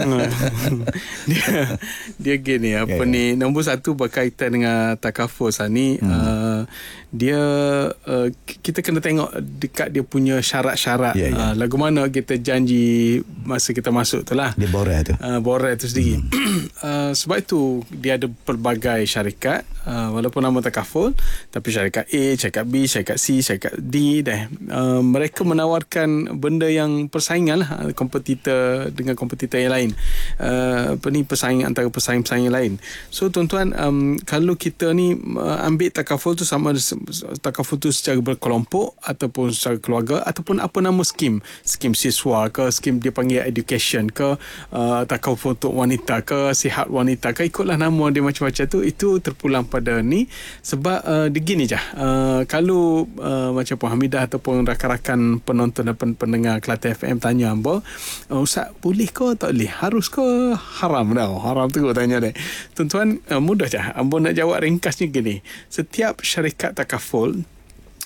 dia dia gini apa yeah, ni yeah. Nombor satu berkaitan dengan takaful ni. Hmm. Uh, dia uh, kita kena tengok dekat dia punya syarat-syarat. Yeah, yeah. Uh, lagu mana kita janji masa kita masuk tu lah. Dia borel tu. Uh, borel tu sendiri. Hmm. uh, sebab itu dia ada pelbagai syarikat. Uh, walaupun nama takaful, tapi syarikat A, syarikat B, syarikat C, syarikat D dah. Uh, mereka menawarkan benda yang persaingan lah, kompetitor dengan kompetitor yang lain. Uh, apa ni, persaing antara pesaing-pesaing yang lain. So tuan-tuan, um, kalau kita ni uh, ambil takaful tu sama takaful tu secara berkelompok ataupun secara keluarga ataupun apa nama skim, skim siswa ke, skim dia panggil education ke, uh, takaful untuk wanita ke, sihat wanita ke, ikutlah nama dia macam-macam tu, itu terpulang pada ni. Sebab uh, dia gini je, uh, kalau uh, macam Puan Hamidah ataupun rakan-rakan penonton dan pendengar Kelantan F M tanya hamba, uh, Ustaz boleh ke tak boleh, harus ke haram dah, haram tu tanya dia. Tuan-tuan, uh, mudah je hamba nak jawab ringkasnya gini. Setiap syarikat takaful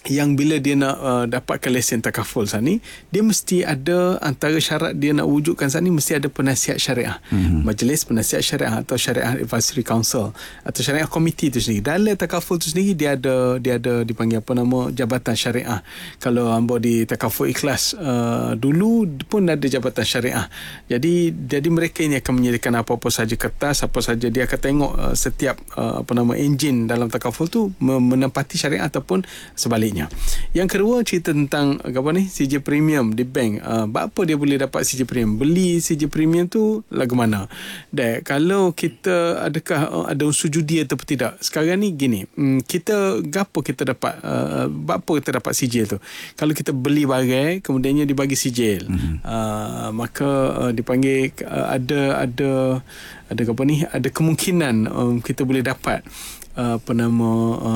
yang bila dia nak uh, dapatkan lesen takaful saat ni, dia mesti ada antara syarat dia nak wujudkan saat ni, mesti ada penasihat syariah, mm-hmm. majlis penasihat syariah atau syariah advisory council atau syariah committee tu sendiri. Dalam takaful tu sendiri dia ada dia ada dipanggil apa nama, jabatan syariah. Kalau hamba di takaful ikhlas uh, dulu pun ada jabatan syariah. Jadi jadi mereka ini akan menyediakan apa-apa saja kertas, apa saja dia akan tengok uh, setiap uh, apa nama enjin dalam takaful tu menempati syariah ataupun sebaliknya. Yang kedua, cerita tentang apa ni, C J premium di bank. Uh, apa dia boleh dapat C J premium? Beli C J premium tu lagu mana? Dan kalau kita adakah uh, ada unsur judi atau tidak? Sekarang ni gini, um, kita gapo kita dapat uh, apa kita dapat sijil tu? Kalau kita beli barang kemudiannya dibagi sijil, mm-hmm. uh, maka uh, dipanggil uh, ada ada ada apa ni? Ada kemungkinan um, kita boleh dapat Uh, apa nama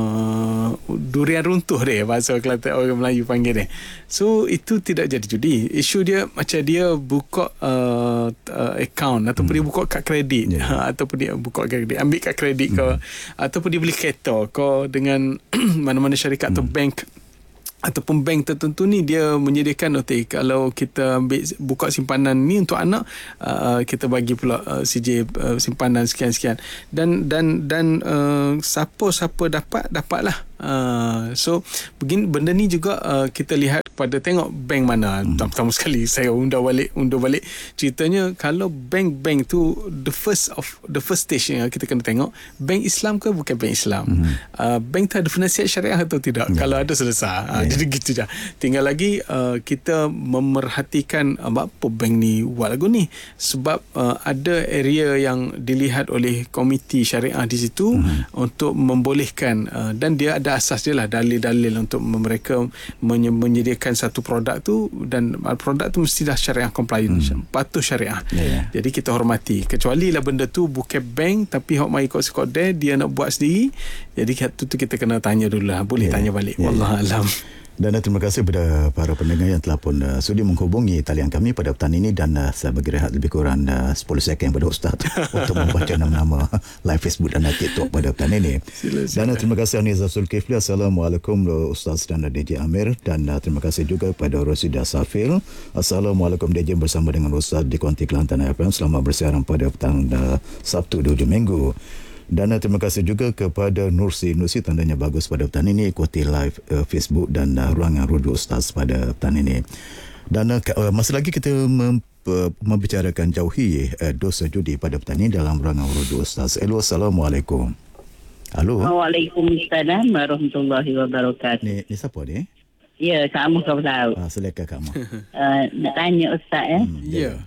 uh, durian runtuh dia, bahasa Kelantan orang Melayu panggil dia. So itu tidak jadi judi. Isu dia macam dia buka uh, uh, account ataupun hmm. dia buka kad kredit, yeah. uh, ataupun dia buka kad kredit, ambil kad kredit hmm. ke, ataupun dia beli kereta ke dengan mana-mana syarikat hmm. atau bank ataupun bank tertentu ni, dia menyediakan okey, kalau kita ambil buka simpanan ni untuk anak, uh, kita bagi pula uh, C J uh, simpanan sekian-sekian, dan dan dan uh, siapa-siapa dapat dapatlah. Uh, so begini, benda ni juga uh, kita lihat pada tengok bank mana. hmm. Pertama sekali saya undur balik undur balik ceritanya, kalau bank-bank tu the first of the first stage yang kita kena tengok, bank Islam ke bukan bank Islam, hmm. uh, bank tu ada penasihat syariah atau tidak, yeah. Kalau ada selesai, yeah. uh, jadi gitu je. Tinggal lagi uh, kita memerhatikan uh, apa bank ni buat lagu ni, sebab uh, ada area yang dilihat oleh komiti syariah di situ, hmm. untuk membolehkan, uh, dan dia ada asas dia lah, dalil-dalil untuk mereka menye- menyediakan satu produk tu, dan produk tu mestilah syariah compliant, hmm. patuh syariah, yeah. Jadi kita hormati, kecuali lah benda tu bukan bank tapi hok mai ikut dia dia nak buat sendiri, jadi tu, tu kita kena tanya dulu lah, boleh yeah. tanya balik, yeah. Wallahualam. Dan uh, terima kasih kepada para pendengar yang telah pun uh, sudi menghubungi talian kami pada petang ini, dan uh, saya bagi rehat lebih kurang uh, sepuluh second pada Ustaz untuk membaca nama-nama live Facebook dan TikTok pada petang ini. Sila, sila. Dan uh, terima kasih Aniza Zulkifli. Assalamualaikum Ustaz dan D J Amir, dan uh, terima kasih juga kepada Rosida Safil. Assalamualaikum D J, bersama dengan Ustaz di Kuanti Kelantan F M. Selamat bersiaran pada petang uh, Sabtu di hujung minggu. Dan uh, terima kasih juga kepada Nursi. Nursi tandanya bagus pada petang ini, ikuti live uh, Facebook dan uh, ruangan rujuk Ustaz pada petang ini. Dan uh, masih lagi kita mem- uh, membicarakan jauhi uh, dosa judi pada petang ini dalam ruangan rujuk Ustaz. Hello, Assalamualaikum. Halo. Waalaikumsalam warahmatullahi wabarakatuh. Ni, ni siapa ni? Ya, kamu kau tahu. Ah, silakan kamu. uh, nak tanya Ustaz eh. Hmm, ya. Yeah.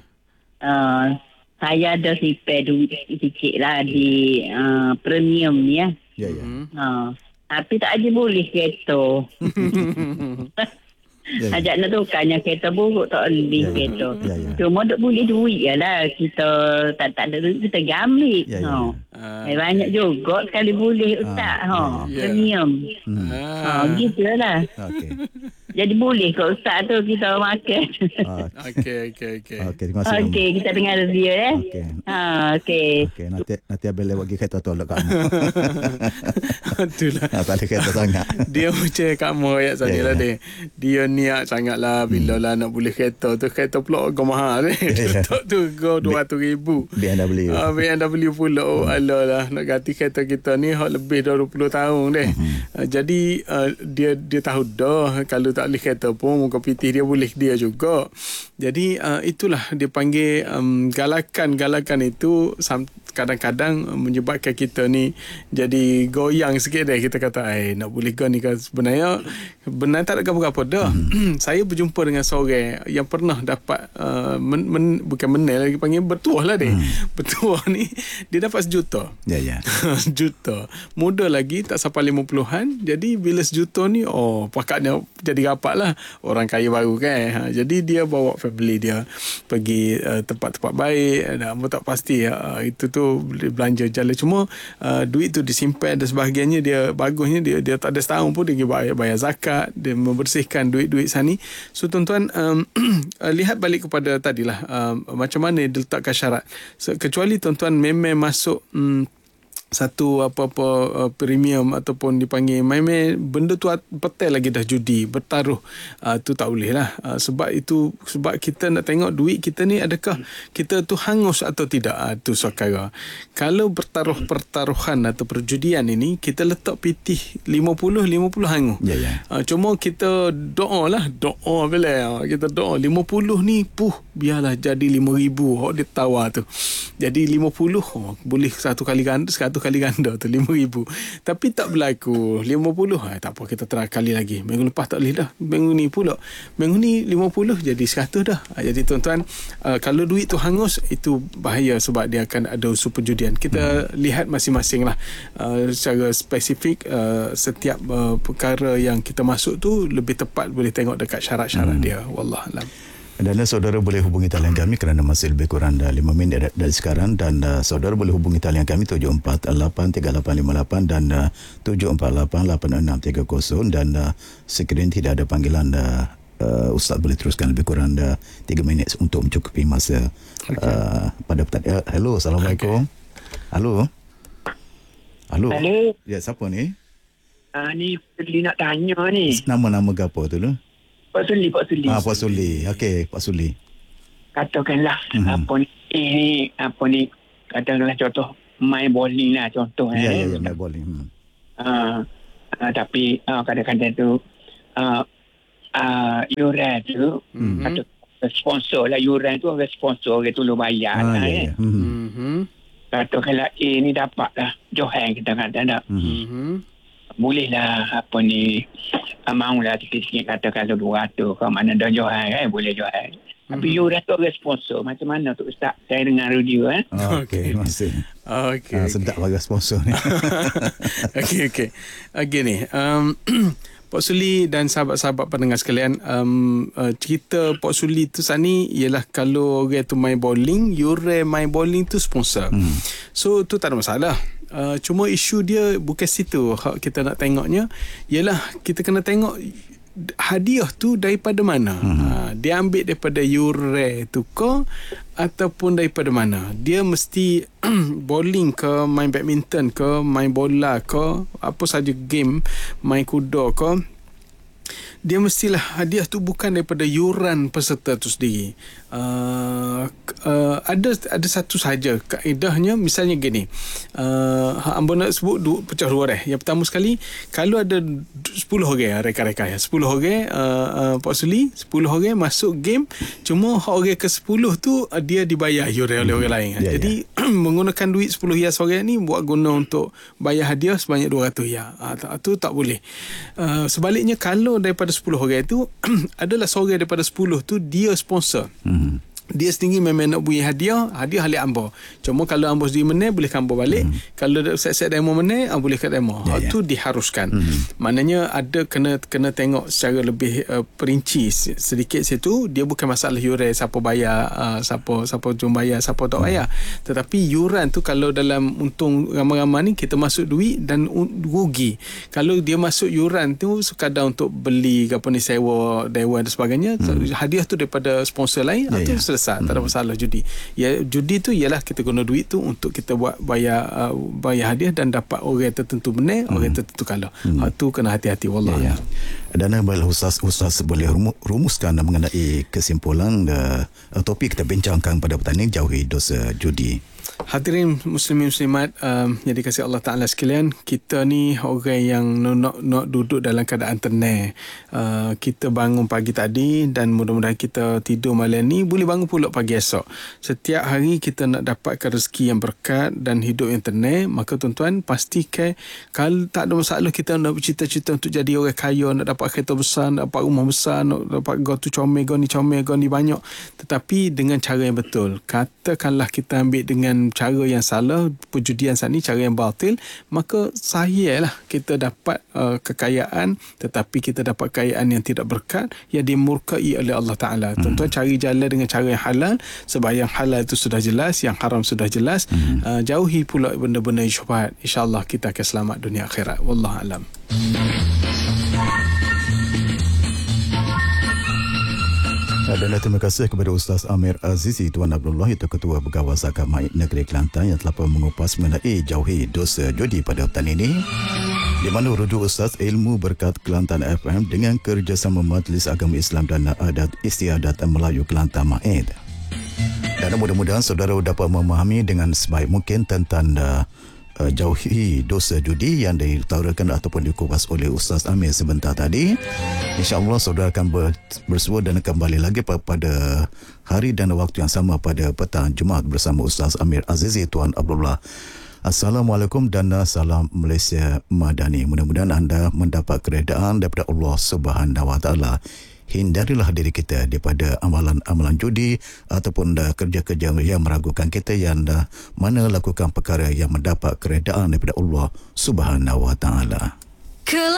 Uh, saya ada sipir sikit lah di uh, premium ni ya. Ya, ya. Uh, tapi tak ada boleh kereta. Ya, ya. Ajak nak tukarnya kereta buruk tak boleh, ya, kereta. Ya, ya. Cuma tak boleh duit je lah. Kita tak, tak ada duit, kita ambil. Ya, ya. Ha. Uh, eh, banyak juga sekali boleh Ustaz. Uh, ha. Ya. Premium. Hmm. Ha, gitu lah. Okey. Jadi boleh ke Ustaz tu kita makan. Okey, okey, okey. Okey, terima kasih. Okey, kita dengar dia eh. Okey. Ha, okey. Okey, nanti nanti abang lewat pergi kereta tolak kamu. Itulah. Ha, tak ada kereta sangat. Dia macam kamu ayat sana lah dia. Dia niat sangatlah bila lah nak boleh kereta tu, kereta pula go mahal ni. Kereta tu go dua ratus ribu. B M W. Ah, B M W pula. Oh, alah lah nak ganti kereta kita ni hak lebih dah dua puluh tahun deh. Uh, jadi uh, dia dia tahu dah kalau tak boleh kereta pun muka pitih dia boleh dia juga. Jadi uh, itulah dia panggil um, galakan-galakan itu sam- kadang-kadang menyebabkan kita ni jadi goyang sikit deh, kita kata eh nak boleh ke ni kan. Sebenarnya benar tak ada apa-apa dah. Hmm. Saya berjumpa dengan seorang yang pernah dapat uh, men, men, bukan menel lagi panggil bertuah lah deh. Hmm. Bertuah ni dia dapat sejuta. Ya, ya. Sejuta. Muda lagi tak sampai lima puluhan. Jadi bila sejuta ni oh pakatnya jadi rapat lah. Orang kaya baru kan. Ha, jadi dia bawa family dia pergi uh, tempat-tempat baik. Dan uh, tak pasti uh, itu tu belanja jalan. Cuma uh, duit tu disimpan dan sebahagiannya dia bagusnya dia dia tak ada setahun pun dia bayar, bayar zakat, dia membersihkan duit-duit sana. So tuan-tuan um, lihat balik kepada tadilah um, macam mana dia letakkan syarat. So, kecuali tuan-tuan memang masuk um, satu apa-apa uh, premium ataupun dipanggil main-main, benda tu petai lagi dah judi, bertaruh, uh, tu tak boleh lah. Uh, sebab itu, sebab kita nak tengok duit kita ni adakah kita tu hangus atau tidak, uh, tu perkara. Kalau bertaruh pertaruhan atau perjudian ini, kita letak pitih lima puluh lima puluh hangus. Ya, ya. Uh, cuma kita doa lah, doa bila uh, kita doa lima puluh ni, puh, biarlah jadi lima ribu, oh, dia tawar tu. Jadi lima puluh, oh, boleh satu kali ganda, satu kali ganda tu lima ribu. Tapi tak berlaku lima puluh, ha, tak apa, kita try kali lagi. Minggu lepas tak boleh dah, minggu ni pula, minggu ni lima puluh jadi seratus dah. Ha, jadi tuan-tuan, uh, kalau duit tu hangus, itu bahaya sebab dia akan ada unsur perjudian. Kita hmm. lihat masing-masing lah, uh, secara spesifik, uh, setiap uh, perkara yang kita masuk tu lebih tepat boleh tengok dekat syarat-syarat hmm. dia. Wallahualam. Dan uh, saudara boleh hubungi talian kami kerana masih lebih kurang dah lima minit dari sekarang, dan uh, saudara boleh hubungi talian kami tujuh empat lapan tiga lapan lima lapan dan uh, tujuh empat lapan lapan enam tiga kosong, dan uh, sekiranya tidak ada panggilan, uh, uh, Ustaz boleh teruskan lebih kurang dah tiga minit untuk mencukupi masa okay. uh, pada petang. Uh, hello, Assalamualaikum. Okay. Halo. Halo. Halo. Ya, siapa ni? Ah, ni Suli nak tanya ni. Nama-nama gapo tu lu? Pak Suli, Pak Suli. Ah, Pak Suli. Okey, Pak Suli. Katakanlah mm-hmm. apa ni, ni apa ni, katakanlah contoh main bowling lah contoh. Ya, eh. ya, ya, main bowling. Hmm. Uh, uh, tapi uh, kadang-kadang tu uh, uh, yuran tu mm-hmm. kata sponsor lah, yuran tu orang sponsor, orang tu lu bayar ah, lah. Ya, eh. ya. Mm-hmm. Katakanlah A ni dapat lah Johan kadang-kadang tak. Mm-hmm. Boleh lah apa ni, amount lah sikit-sikit, kata kalau dua ratus kau mana dah jual eh, boleh jual. Mm-hmm. Tapi you dah tu orang sponsor, macam mana tu Ustaz? Saya dengar radio eh. Oh, okey, masih. Okey. Ah, sedap bagi sponsor ni. Okey, okey. Okey ni. Um, Pak Suli dan sahabat-sahabat pendengar sekalian, um, uh, cerita Pak Suli tu saat ni ialah kalau orang tu main bowling, yuran main bowling tu sponsor. Hmm. So tu tak ada masalah. Uh, cuma isu dia bukan situ. Hak kita nak tengoknya ialah kita kena tengok hadiah tu daripada mana. Hmm. Uh, dia ambil daripada yuran tu ke ataupun daripada mana? Dia mesti bowling ke, main badminton ke, main bola ke, apa saja game, main kuda ke, dia mestilah hadiah tu bukan daripada yuran peserta tu sendiri. Uh, uh, ada ada satu saja kaedahnya, misalnya gini. Uh, hamba nak sebut dua, pecah dua dah. Yang pertama sekali, kalau ada sepuluh orang rekan-rekan ya, sepuluh orang uh, uh, Pak Suli, sepuluh orang masuk game, cuma orang ke sepuluh tu uh, dia dibayar yuran oleh orang lain. Yeah, Jadi yeah. menggunakan duit sepuluh riyal seorang ni buat guna untuk bayar hadiah sebanyak dua ratus riyal. Ah uh, tu tak boleh. Uh, sebaliknya kalau daripada sepuluh orang itu adalah seorang daripada sepuluh tu dia sponsor. Hmm. Dia sendiri memang nak beri hadiah, hadiah halik ambo. Cuma kalau ambo sendiri menang, boleh ambo balik. Hmm. Kalau set-set demo menang, ambo boleh kat demo. Ya, itu ya. diharuskan. Hmm. Maknanya ada kena kena tengok secara lebih uh, perinci sedikit situ. Dia bukan masalah yuran siapa bayar, uh, siapa siapa jom bayar, siapa tak bayar. Hmm. Tetapi yuran tu kalau dalam untung ramai-ramai ni kita masuk duit dan rugi. Kalau dia masuk yuran tu sekadar untuk beli apa ni, sewa, dewan dan sebagainya, hmm. hadiah tu daripada sponsor lain, ya, itu ya. selesai, hmm. tak ada masalah judi. Ya, judi tu ialah kita guna duit tu untuk kita buat bayar uh, bayar hadiah dan dapat orang tertentu menang, hmm. orang tertentu kalah. Hmm. Ha, tu kena hati-hati wallah. Ya, ya. Dan boleh Ustaz, Ustaz boleh rumuskan mengenai kesimpulan uh, topik kita bincangkan pada petang ini, jauhi dosa judi. Hadirin muslimin muslimat, um, yang dikasihi Allah Ta'ala sekalian, kita ni orang yang nak, nak duduk dalam keadaan tenang. Uh, kita bangun pagi tadi dan mudah-mudahan kita tidur malam ni boleh bangun pula pagi esok. Setiap hari kita nak dapatkan rezeki yang berkat dan hidup yang tenang, maka tuan-tuan pastikan kalau tak ada masalah kita nak bercita-cita untuk jadi orang kaya, nak dapat kereta besar, nak dapat rumah besar, nak dapat go tu comel, go ni comel, go ni banyak, tetapi dengan cara yang betul. Katakanlah kita ambil dengan cara yang salah, perjudian saat ni cara yang batil, maka sahilah kita dapat uh, kekayaan, tetapi kita dapat kekayaan yang tidak berkat, yang dimurkai oleh Allah Ta'ala. Hmm. Tuan-tuan cari jalan dengan cara yang halal, sebab yang halal itu sudah jelas, yang haram sudah jelas. Hmm. Uh, jauhi pula benda-benda yang syubhat. InsyaAllah kita akan selamat dunia akhirat. Wallahu a'lam. Dan terima kasih kepada Ustaz Amir Azizi Tuan Abdullah, itu Ketua Pegawai Zakama Negeri Kelantan, yang telah mengupas mengenai jauhi dosa judi pada petang ini, di mana rujuk Ustaz Ilmu Berkat Kelantan F M dengan kerjasama Majlis Agama Islam dan Adat Istiadat Melayu Kelantan M A I D. Dan mudah-mudahan saudara dapat memahami dengan sebaik mungkin tentang uh, Uh, jauhi dosa judi yang diutarakan ataupun dikupas oleh Ustaz Amir sebentar tadi. InsyaAllah saudara akan ber, bersua dan kembali lagi pada hari dan waktu yang sama pada petang Jumaat bersama Ustaz Amir Azizi Tuan Abdullah. Assalamualaikum dan salam Malaysia Madani. Mudah-mudahan anda mendapat keredaan daripada Allah Subhanahu Wa Taala. Hindarilah diri kita daripada amalan-amalan judi ataupun dah kerja-kerja yang meragukan kita, yang dah mana lakukan perkara yang mendapat keredaan daripada Allah Subhanahu Wa Taala.